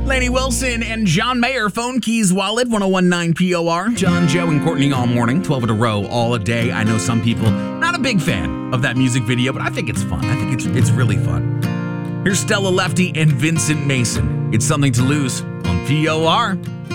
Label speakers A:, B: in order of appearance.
A: Lainey Wilson and John Mayer, Phone Keys Wallet, 1019 POR. John, Joe, and Courtney all morning, 12 in a row, all a day. I know some people, not a big fan of that music video, but I think it's fun. I think it's really fun. Here's Stella Lefty and Vincent Mason. It's Something to Lose on POR.